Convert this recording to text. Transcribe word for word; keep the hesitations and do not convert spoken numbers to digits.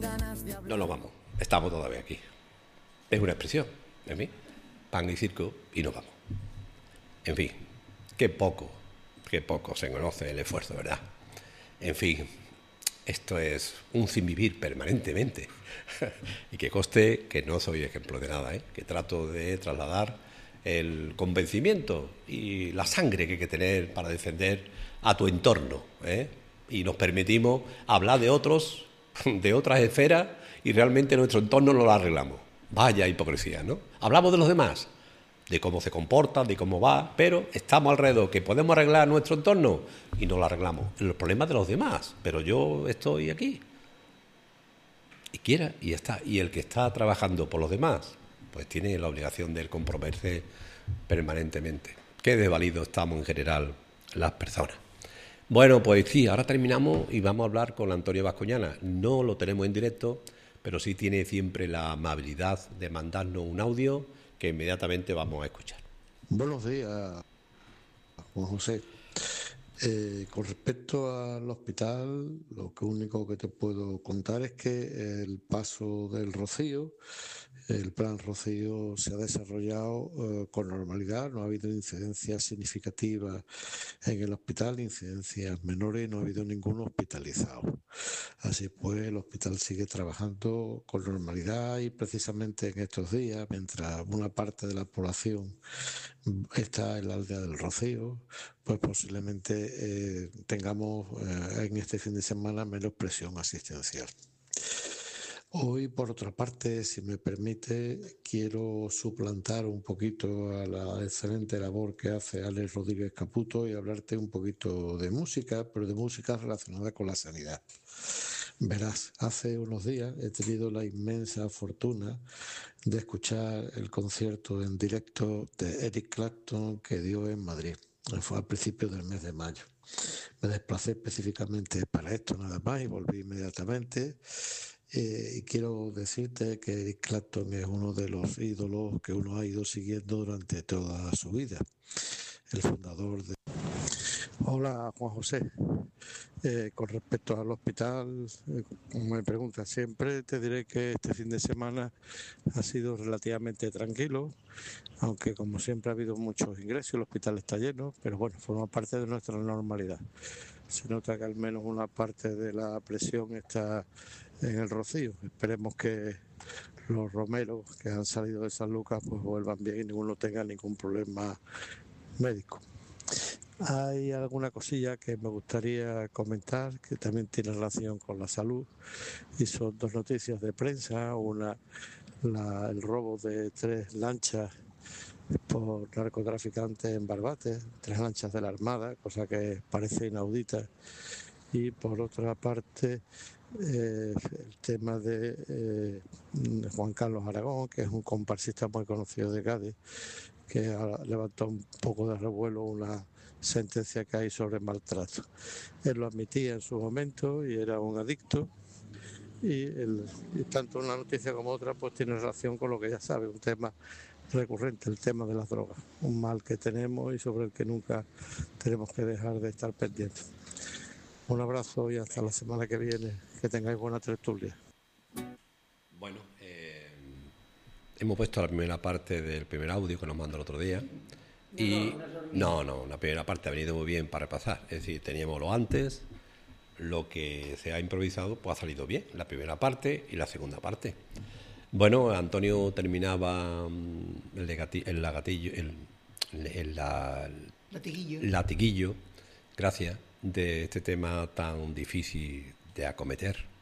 No nos vamos, estamos todavía aquí. Es una expresión, en fin, pan y circo y nos vamos. En fin, qué poco, qué poco se conoce el esfuerzo, ¿verdad? En fin, esto es un sin vivir permanentemente. Y que conste que no soy ejemplo de nada, ¿eh? Que trato de trasladar el convencimiento y la sangre que hay que tener para defender a tu entorno, ¿eh? Y nos permitimos hablar de otros, de otras esferas, y realmente nuestro entorno no lo arreglamos. Vaya hipocresía, ¿no? Hablamos de los demás, de cómo se comportan, de cómo va, pero estamos alrededor, que podemos arreglar nuestro entorno y no lo arreglamos. Los problemas de los demás, pero yo estoy aquí. Y quiera, y está. Y el que está trabajando por los demás, pues tiene la obligación de comprometerse permanentemente. Qué desvalidos estamos en general las personas. Bueno, pues sí, ahora terminamos y vamos a hablar con Antonio Bascuñana. No lo tenemos en directo, pero sí tiene siempre la amabilidad de mandarnos un audio que inmediatamente vamos a escuchar. Buenos días, Juan José. Eh, con respecto al hospital, lo que único que te puedo contar es que el paso del Rocío, el plan Rocío, se ha desarrollado eh, con normalidad. No ha habido incidencias significativas en el hospital, incidencias menores, no ha habido ningún hospitalizado. Así pues, el hospital sigue trabajando con normalidad y precisamente en estos días, mientras una parte de la población está en la aldea del Rocío, pues posiblemente eh, tengamos eh, en este fin de semana menos presión asistencial. Hoy, por otra parte, si me permite, quiero suplantar un poquito a la excelente labor que hace Alex Rodríguez Caputo y hablarte un poquito de música, pero de música relacionada con la sanidad. Verás, hace unos días he tenido la inmensa fortuna de escuchar el concierto en directo de Eric Clapton que dio en Madrid. Fue al principio del mes de mayo. Me desplacé específicamente para esto nada más y volví inmediatamente. Eh, y quiero decirte que Eric Clapton es uno de los ídolos que uno ha ido siguiendo durante toda su vida. El fundador de... Hola, Juan José. Eh, con respecto al hospital, eh, como me preguntas siempre, te diré que este fin de semana ha sido relativamente tranquilo, aunque como siempre ha habido muchos ingresos, el hospital está lleno, pero bueno, forma parte de nuestra normalidad. Se nota que al menos una parte de la presión está en el Rocío. Esperemos que los romeros que han salido de San Lucas pues vuelvan bien y ninguno tenga ningún problema médico. Hay alguna cosilla que me gustaría comentar que también tiene relación con la salud y son dos noticias de prensa. Una, la, el robo de tres lanchas por narcotraficantes en Barbate, tres lanchas de la Armada, cosa que parece inaudita. Y por otra parte, eh, el tema de eh, Juan Carlos Aragón, que es un comparsista muy conocido de Cádiz, que levantó un poco de revuelo una sentencia que hay sobre maltrato. Él lo admitía en su momento y era un adicto. Y, el, y tanto una noticia como otra pues tiene relación con lo que ya sabe, un tema recurrente, el tema de las drogas, un mal que tenemos y sobre el que nunca tenemos que dejar de estar pendientes. Un abrazo y hasta la semana que viene. Que tengáis buena tertulia. Bueno, eh, hemos puesto la primera parte del primer audio que nos mandó el otro día. Y no, no, la primera parte ha venido muy bien para repasar. Es decir, teníamos lo antes, lo que se ha improvisado, pues ha salido bien. La primera parte y la segunda parte. Bueno, Antonio terminaba el, de gati, el, gatillo, el, el, la, el latiguillo. latiguillo, gracias, de este tema tan difícil de acometer.